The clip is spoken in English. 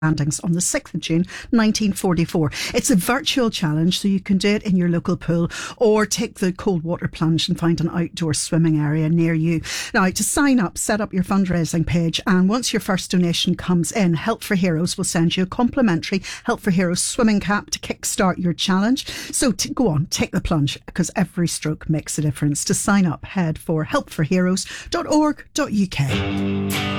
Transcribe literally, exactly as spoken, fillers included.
landings on the sixth of June nineteen forty-four. It's a virtual challenge, so you can do it in your local pool or take the cold water plunge and find an outdoor swimming area near you. Now, to sign up, set up your fundraising page, and once your first donation comes in, Help for Heroes will send you a complimentary Help for Heroes swimming cap to kickstart your challenge. So to go on, take the plunge, because every stroke makes a difference. To sign up, head for help for heroes dot org dot U K.